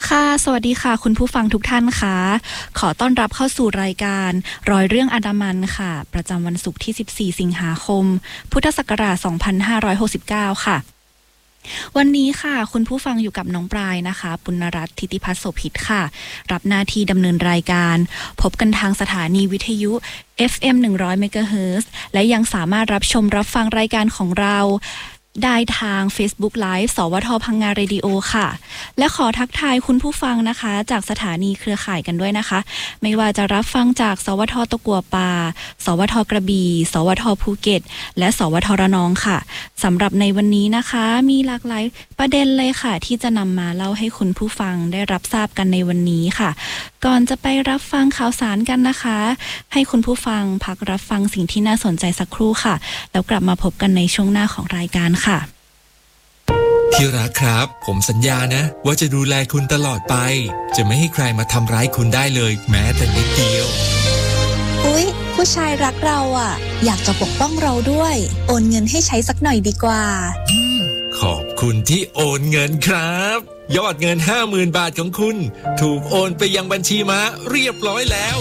ค่ะสวัสดีค่ะคุณผู้ฟังทุกท่านค่ะขอต้อนรับเข้าสู่รายการรอยเรื่องอันดามันค่ะประจำวันศุกร์ที่14สิงหาคมพุทธศักราช2569ค่ะวันนี้ค่ะคุณผู้ฟังอยู่กับน้องปลายนะคะปุณณรัตน์ธิติพัฒน์โสภิตค่ะรับหน้าที่ดำเนินรายการพบกันทางสถานีวิทยุ FM 100 MHz และยังสามารถรับชมรับฟังรายการของเราได้ทาง Facebook Live สวทพังงาเรดิโอค่ะและขอทักทายคุณผู้ฟังนะคะจากสถานีเครือข่ายกันด้วยนะคะไม่ว่าจะรับฟังจากสวทตะกั่วป่าสวทกระบี่สวทภูเก็ตและสวทระนองค่ะสำหรับในวันนี้นะคะมีหลากหลายประเด็นเลยค่ะที่จะนำมาเล่าให้คุณผู้ฟังได้รับทราบกันในวันนี้ค่ะก่อนจะไปรับฟังข่าวสารกันนะคะให้คุณผู้ฟังพักรับฟังสิ่งที่น่าสนใจสักครู่ค่ะแล้วกลับมาพบกันในช่วงหน้าของรายการค่ะที่รักครับผมสัญญานะว่าจะดูแลคุณตลอดไปจะไม่ให้ใครมาทำร้ายคุณได้เลยแม้แต่นิดเดียวอุ๊ยผู้ชายรักเราอ่ะอยากจะปกป้องเราด้วยโอนเงินให้ใช้สักหน่อยดีกว่าขอบคุณที่โอนเงินครับยอดเงิน 50,000 บาทของคุณถูกโอนไปยังบัญชีม้าเรียบร้อยแล้ว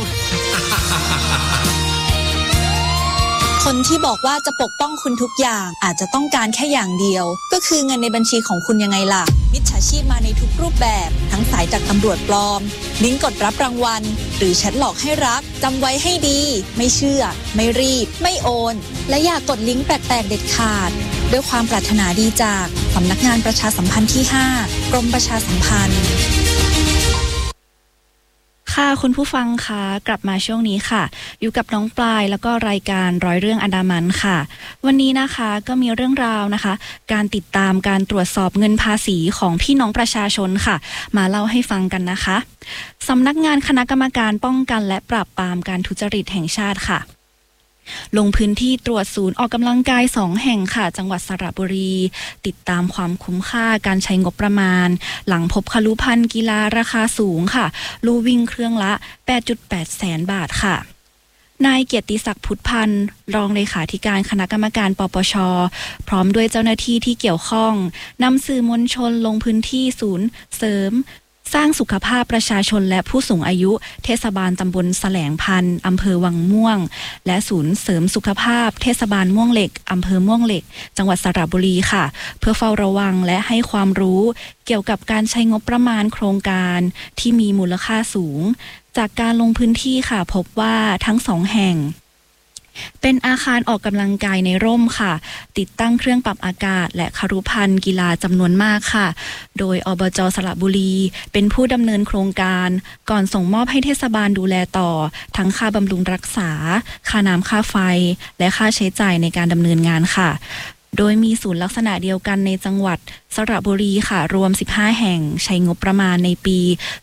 คนที่บอกว่าจะปกป้องคุณทุกอย่างอาจจะต้องการแค่อย่างเดียวก็คือเงินในบัญชีของคุณยังไงล่ะมิจฉาชีพมาในทุกรูปแบบทั้งสายจากตำรวจปลอมลิงก์กดรับรางวัลหรือแชทหลอกให้รักจำไว้ให้ดีไม่เชื่อไม่รีบไม่โอนและอย่ากดลิงก์แปลกๆเด็ดขาดด้วยความปรารถนาดีจากสำนักงานประชาสัมพันธ์ที่ 5 กรมประชาสัมพันธ์ค่ะคุณผู้ฟังคะกลับมาช่วงนี้ค่ะอยู่กับน้องปลายแล้วก็รายการร้อยเรื่องอันดามันค่ะวันนี้นะคะก็มีเรื่องราวนะคะการติดตามการตรวจสอบเงินภาษีของพี่น้องประชาชนค่ะมาเล่าให้ฟังกันนะคะสำนักงานคณะกรรมการป้องกันและปราบปรามการทุจริตแห่งชาติค่ะลงพื้นที่ตรวจศูนย์ออกกำลังกาย2แห่งค่ะจังหวัดสระบุรีติดตามความคุ้มค่าการใช้งบประมาณหลังพบคฤภัณฑ์กีฬาราคาสูงค่ะลู่วิ่งเครื่องละ 8.8 แสนบาทค่ะนายเกียรติศักดิ์พุทธพันธ์รองเลขาธิการคณะกรรมการปปช.พร้อมด้วยเจ้าหน้าที่ที่เกี่ยวข้องนำสื่อมวลชนลงพื้นที่ศูนย์เสริมสร้างสุขภาพประชาชนและผู้สูงอายุเทศบาลตำบลแสลงพันธ์อำเภอวังม่วงและศูนย์เสริมสุขภาพเทศบาลม่วงเหล็กอำเภอม่วงเหล็กจังหวัดสระบุรีค่ะเพื่อเฝ้าระวังและให้ความรู้เกี่ยวกับการใช้งบประมาณโครงการที่มีมูลค่าสูงจากการลงพื้นที่ค่ะพบว่าทั้ง2แห่งเป็นอาคารออกกำลังกายในร่มค่ะติดตั้งเครื่องปรับอากาศและคฤภัณฑ์กีฬาจำนวนมากค่ะโดยอบจ.สระบุรีเป็นผู้ดำเนินโครงการก่อนส่งมอบให้เทศบาลดูแลต่อทั้งค่าบำรุงรักษาค่าน้ำค่าไฟและค่าใช้จ่ายในการดำเนินงานค่ะโดยมีศูนย์ลักษณะเดียวกันในจังหวัดสระบุรีค่ะรวม15แห่งใช้งบประมาณในปี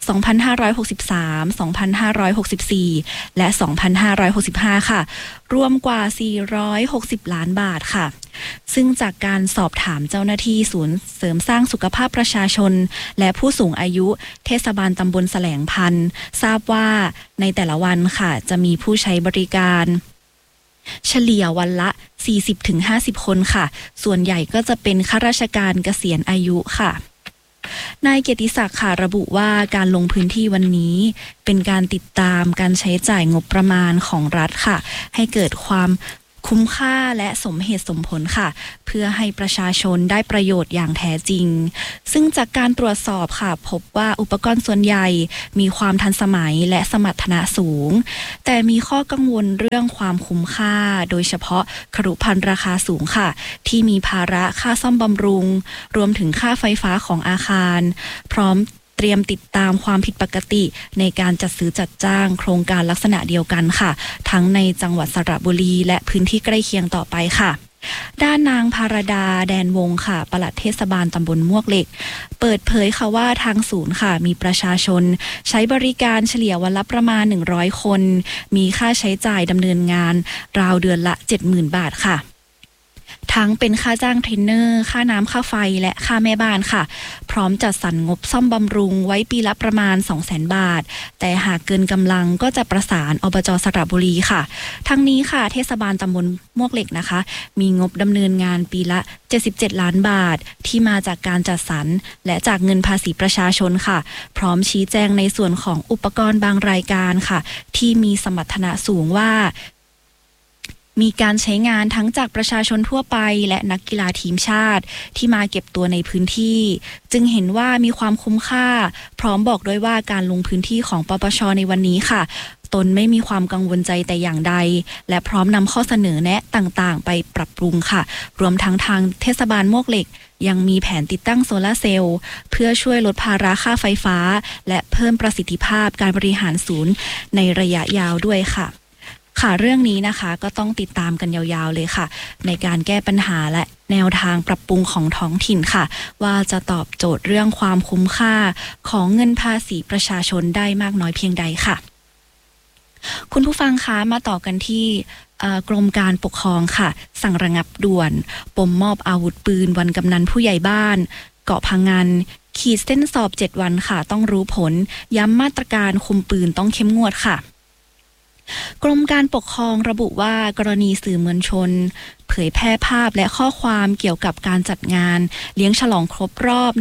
2563 2564 และ 2565 ค่ะรวมกว่า460ล้านบาทค่ะซึ่งจากการสอบถามเจ้าหน้าที่ศูนย์เสริมสร้างสุขภาพประชาชนและผู้สูงอายุเทศบาลตำบลแสลงพันธ์ทราบว่าในแต่ละวันค่ะจะมีผู้ใช้บริการเฉลี่ยวันละ 40-50 คนค่ะส่วนใหญ่ก็จะเป็นข้าราชการเกษียณอายุค่ะนายเกียรติศักดิ์ค่ะระบุว่าการลงพื้นที่วันนี้เป็นการติดตามการใช้จ่ายงบประมาณของรัฐค่ะให้เกิดความคุ้มค่าและสมเหตุสมผลค่ะเพื่อให้ประชาชนได้ประโยชน์อย่างแท้จริงซึ่งจากการตรวจสอบค่ะพบว่าอุปกรณ์ส่วนใหญ่มีความทันสมัยและสมรรถนะสูงแต่มีข้อกังวลเรื่องความคุ้มค่าโดยเฉพาะคฤภัณฑ์ราคาสูงค่ะที่มีภาระค่าซ่อมบำรุงรวมถึงค่าไฟฟ้าของอาคารพร้อมเตรียมติดตามความผิดปกติในการจัดซื้อจัดจ้างโครงการลักษณะเดียวกันค่ะทั้งในจังหวัดสระบุรีและพื้นที่ใกล้เคียงต่อไปค่ะด้านนางภารดาแดนวงค่ะปลัดเทศบาลตำบลมวกเหล็กเปิดเผยค่ะว่าทางศูนย์ค่ะมีประชาชนใช้บริการเฉลี่ยวันละประมาณ100คนมีค่าใช้จ่ายดำเนินงานราวเดือนละ 70,000 บาทค่ะทั้งเป็นค่าจ้างเทรนเนอร์ค่าน้ำค่าไฟและค่าแม่บ้านค่ะพร้อมจัดสรรงบซ่อมบำรุงไว้ปีละประมาณ 200,000 บาทแต่หากเกินกำลังก็จะประสานอบจ.สระบุรีค่ะทั้งนี้ค่ะเทศบาลตำบลมวกเหล็กนะคะมีงบดำเนินงานปีละ77 ล้านบาทที่มาจากการจัดสรรและจากเงินภาษีประชาชนค่ะพร้อมชี้แจงในส่วนของอุปกรณ์บางรายการค่ะที่มีสมรรถนะสูงว่ามีการใช้งานทั้งจากประชาชนทั่วไปและนักกีฬาทีมชาติที่มาเก็บตัวในพื้นที่จึงเห็นว่ามีความคุ้มค่าพร้อมบอกด้วยว่าการลงพื้นที่ของปปช.ในวันนี้ค่ะตนไม่มีความกังวลใจแต่อย่างใดและพร้อมนำข้อเสนอแนะต่างๆไปปรับปรุงค่ะรวมทั้งทางเทศบาลมวกเหล็กยังมีแผนติดตั้งโซลาร์เซลล์เพื่อช่วยลดภาระค่าไฟฟ้าและเพิ่มประสิทธิภาพการบริหารศูนย์ในระยะยาวด้วยค่ะเรื่องนี้นะคะก็ต้องติดตามกันยาวๆเลยค่ะในการแก้ปัญหาและแนวทางปรับปรุงของท้องถิ่นค่ะว่าจะตอบโจทย์เรื่องความคุ้มค่าของเงินภาษีประชาชนได้มากน้อยเพียงใดค่ะคุณผู้ฟังคะมาต่อกันที่กรมการปกครองค่ะสั่งระงับด่วนปมมอบอาวุธปืนวันกำนันผู้ใหญ่บ้านเกาะพังงานขีดเส้นสอบ7 วันค่ะต้องรู้ผลย้ำมาตรการคุมปืนต้องเข้มงวดค่ะกรมการปกครองระบุว่ากรณีสื่อมวลชนเผยแพร่ภาพและข้อความเกี่ยวกับการจัดงานเลี้ยงฉลองครบรอบ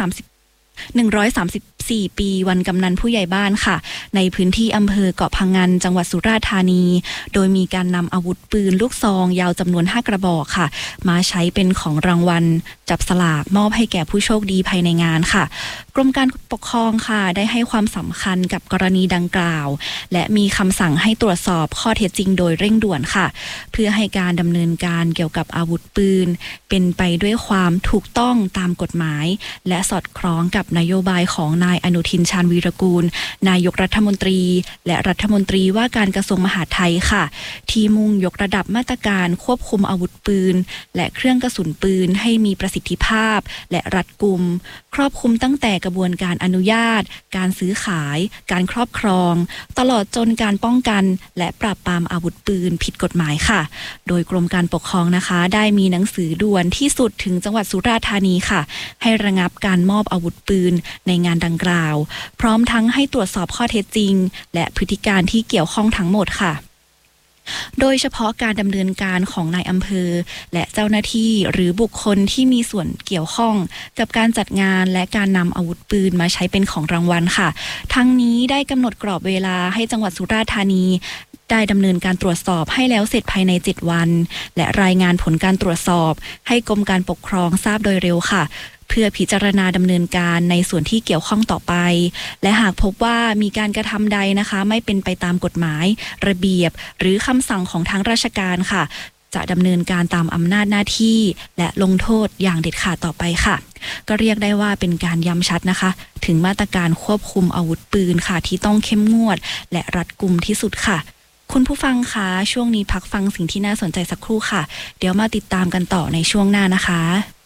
134 ปีวันกำนันผู้ใหญ่บ้านค่ะในพื้นที่อำเภอเกาะพังงานจังหวัดสุราษฎร์ธานีโดยมีการนำอาวุธปืนลูกซองยาวจำนวน5 กระบอกค่ะมาใช้เป็นของรางวัลจับสลากมอบให้แก่ผู้โชคดีภายในงานค่ะกรมการปกครองค่ะได้ให้ความสำคัญกับกรณีดังกล่าวและมีคำสั่งให้ตรวจสอบข้อเท็จจริงโดยเร่งด่วนค่ะเพื่อให้การดำเนินการเกี่ยวกับอาวุธปืนเป็นไปด้วยความถูกต้องตามกฎหมายและสอดคล้องกับนโยบายของนายอนุทินชาญวีรกูลนายกรัฐมนตรีและรัฐมนตรีว่าการกระทรวงมหาดไทยค่ะที่มุ่งยกระดับมาตรการควบคุมอาวุธปืนและเครื่องกระสุนปืนให้มีประสิทธิภาพและรัดกุมครอบคลุมตั้งแต่กระบวนการอนุญาตการซื้อขายการครอบครองตลอดจนการป้องกันและปราบปรามอาวุธปืนผิดกฎหมายค่ะโดยกรมการปกครองนะคะได้มีหนังสือด่วนที่สุดถึงจังหวัดสุราษฎร์ธานีค่ะให้ระงับการมอบอาวุธปืนในงานดังกล่าวพร้อมทั้งให้ตรวจสอบข้อเท็จจริงและพฤติการที่เกี่ยวข้องทั้งหมดค่ะโดยเฉพาะการดำเนินการของนายอำเภอและเจ้าหน้าที่หรือบุคคลที่มีส่วนเกี่ยวข้องกับการจัดงานและการนำอาวุธปืนมาใช้เป็นของรางวัลค่ะทั้งนี้ได้กำหนดกรอบเวลาให้จังหวัดสุราษฎร์ธานีได้ดำเนินการตรวจสอบให้แล้วเสร็จภายใน7 วันและรายงานผลการตรวจสอบให้กรมการปกครองทราบโดยเร็วค่ะเพื่อพิจารณาดำเนินการในส่วนที่เกี่ยวข้องต่อไปและหากพบว่ามีการกระทำใดนะคะไม่เป็นไปตามกฎหมายระเบียบหรือคำสั่งของทางราชการค่ะจะดำเนินการตามอำนาจหน้าที่และลงโทษอย่างเด็ดขาดต่อไปค่ะก็เรียกได้ว่าเป็นการย้ำชัดนะคะถึงมาตรการควบคุมอาวุธปืนค่ะที่ต้องเข้มงวดและรัดกุมที่สุดค่ะคุณผู้ฟังคะช่วงนี้พักฟังสิ่งที่น่าสนใจสักครู่ค่ะเดี๋ยวมาติดตามกันต่อในช่วงหน้านะคะ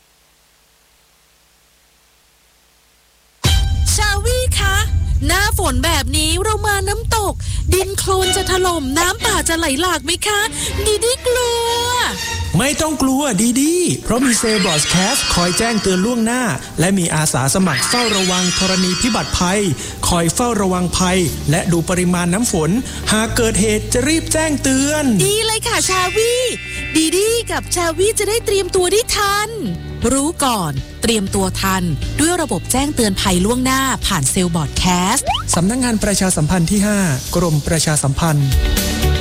ชาวีคะหน้าฝนแบบนี้เรามาน้ำตกดินโคลนจะถล่มน้ำป่าจะไหลหลากไหมคะดีดีกลัวไม่ต้องกลัวดีเพราะมีเซลล์บรอดแคสต์คอยแจ้งเตือนล่วงหน้าและมีอาสาสมัครเฝ้าระวังธรณีพิบัติภัยคอยเฝ้าระวังภัยและดูปริมาณน้ำฝนหากเกิดเหตุจะรีบแจ้งเตือนดีเลยค่ะชาวีดีดีกับชาวีจะได้เตรียมตัวได้ทันรู้ก่อนเตรียมตัวทันด้วยระบบแจ้งเตือนภัยล่วงหน้าผ่านเซลล์บรอดแคสต์สำนักงานประชาสัมพันธ์ที่ 5 กรมประชาสัมพันธ์